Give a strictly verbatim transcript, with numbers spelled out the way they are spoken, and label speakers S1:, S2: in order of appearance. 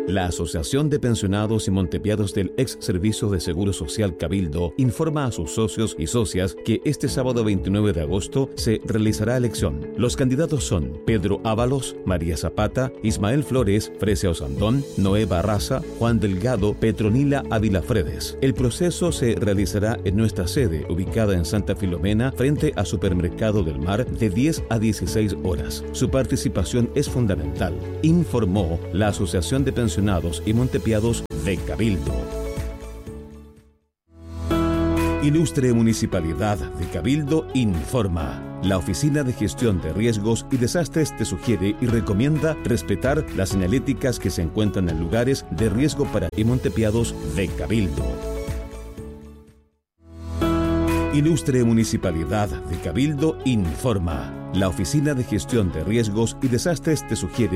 S1: La Asociación de Pensionados y Montepiados del Ex Servicio de Seguro Social Cabildo informa a sus socios y socias que este sábado veintinueve de agosto se realizará elección. Los candidatos son Pedro Ábalos, María Zapata, Ismael Flores, Fresia Osandón, Noé Barraza, Juan Delgado, Petronila Ávila Fredes. El proceso se realizará en nuestra sede, ubicada en Santa Filomena, frente a Supermercado del Mar, de diez a dieciséis horas. Su participación es fundamental, informó la Asociación de Pensionados y Montepiados de Cabildo. Ilustre Municipalidad de Cabildo informa. La Oficina de Gestión de Riesgos y Desastres te sugiere y recomienda respetar las señaléticas que se encuentran en lugares de riesgo para y Montepiados de Cabildo. Ilustre Municipalidad de Cabildo informa. La Oficina de Gestión de Riesgos y Desastres te sugiere